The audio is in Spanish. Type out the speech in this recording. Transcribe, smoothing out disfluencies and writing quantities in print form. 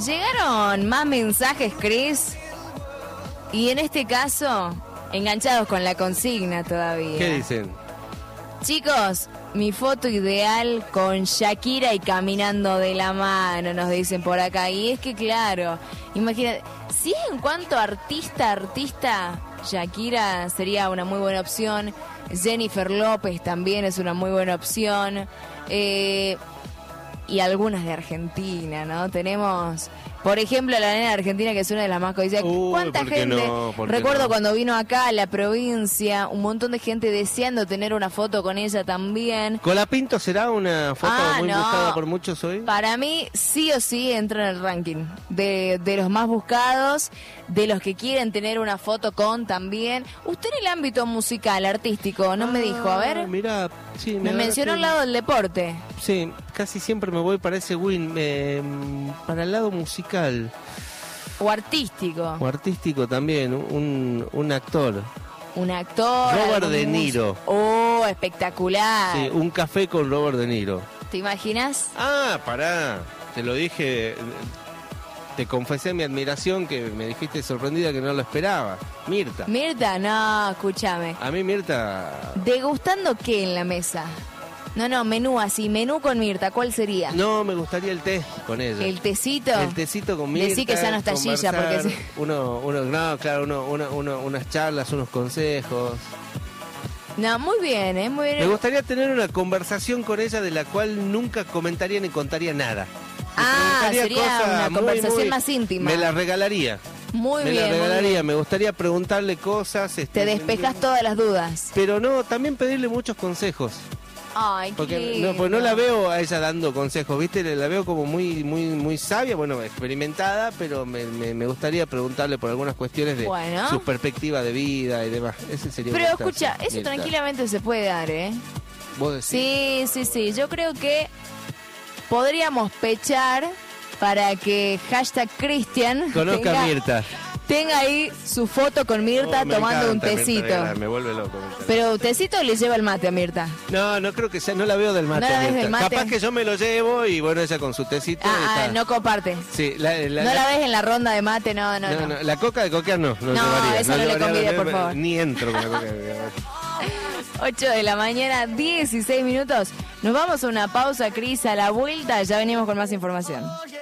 Llegaron más mensajes, Cris. Y en este caso, enganchados con la consigna todavía. ¿Qué dicen? Chicos, mi foto ideal con Shakira y caminando de la mano, nos dicen por acá. Y es que claro, imagínate, si es en cuanto a artista, Shakira sería una muy buena opción. Jennifer López también es una muy buena opción. Y algunas de Argentina, ¿no? Tenemos, por ejemplo, la nena de Argentina, que es una de las más codiciadas. ¿Cuánta gente? Recuerdo cuando vino acá a la provincia, un montón de gente deseando tener una foto con ella también. ¿Colapinto será una foto muy buscada por muchos hoy? Para mí, sí o sí entra en el ranking de los más buscados, de los que quieren tener una foto con también. Usted en el ámbito musical, artístico, no me dijo, a ver. Mirá, sí, me mencionó al lado del deporte. Sí, casi siempre me voy para ese para el lado musical. O artístico. O artístico también, un actor. Un actor. Robert De Niro. Oh, espectacular. Sí, un café con Robert De Niro. ¿Te imaginas? Ah, pará, te lo dije, te confesé mi admiración, que me dijiste sorprendida que no lo esperaba. Mirta. Mirta, no, escúchame. A mí Mirta... ¿Degustando qué en la mesa? No, menú así, menú con Mirta, ¿cuál sería? No, me gustaría el té con ella. ¿El tecito? El tecito con Mirta. Decí que ya no está Gilla, porque sí. Unas charlas, unos consejos. No, muy bien, muy bien. Me gustaría tener una conversación con ella de la cual nunca comentaría ni contaría nada. Sería una conversación más íntima. Me la regalaría. Muy bien. Me la regalaría, me gustaría preguntarle cosas. Te despejas todas las dudas. Pero no, también pedirle muchos consejos. Ay, qué porque lindo. no la veo a ella dando consejos, ¿viste? La veo como muy sabia, bueno, experimentada, pero me gustaría preguntarle por algunas cuestiones de su perspectiva de vida y demás. Ese sería. Pero escucha, eso tranquilamente se puede dar, ¿eh? ¿Vos decís? Sí. Yo creo que podríamos pechar para que #Cristian conozca a Mirta. Tenga ahí su foto con Mirta tomando un tecito. Me vuelve loco. Pero tecito le lleva el mate a Mirta. No creo que sea, no la veo del mate. ¿No la a ves Mirta. del mate? Capaz que yo me lo llevo y bueno, ella con su tecito. No comparte. Sí, no la ves en la ronda de mate, no. La coca de coquear no. No, eso no le convide, por favor. Ni entro con la coca. 8 de la mañana, 16 minutos. Nos vamos a una pausa, Cris. A la vuelta ya venimos con más información.